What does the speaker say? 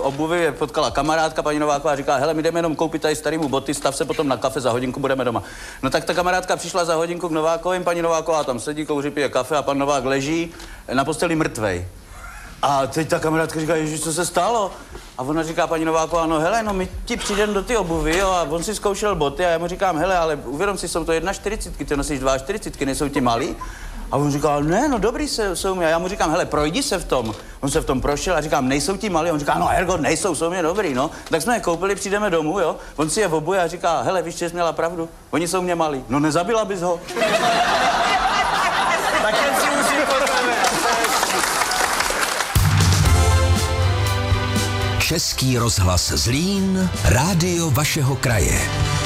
obuvi potkala kamarádka, paní Nováková, říká, hele, my jdeme jenom koupit tady starýmu boty, stav se potom na kafe, za hodinku budeme doma. No tak ta kamarádka přišla za hodinku k Novákovým, paní Nováková tam sedí, kouří, pije kafe a pan Novák leží na posteli mrtvej. A teď ta kamarádka říká, ježiš, co se stalo? A ona říká, paní Nováková, no hele, no my ti přijdeme do ty obuvy, jo, a on si zkoušel boty a já mu říkám, hele, ale uvědom si, jsou to 1,40, ty nosíš 2,40, nejsou ti malý? A on říkal, ne, no dobrý jsou mi. A já mu říkám, hele, projdi se v tom. On se v tom prošel a říkám, nejsou ti malí. On říká, no ergo, nejsou, jsou mě dobrý, no. Tak jsme je koupili, přijdeme domů, jo. On si je obuje a říká, hele, víš, že jsi měla pravdu, oni jsou mě malí. No nezabila bys ho. Tak jen si musím pozorovat. Český rozhlas Zlín, rádio vašeho kraje.